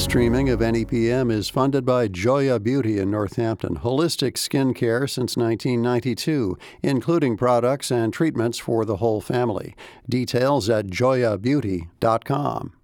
Streaming of NEPM is funded by Joya Beauty in Northampton, holistic skin care since 1992, including products and treatments for the whole family. Details at joyabeauty.com.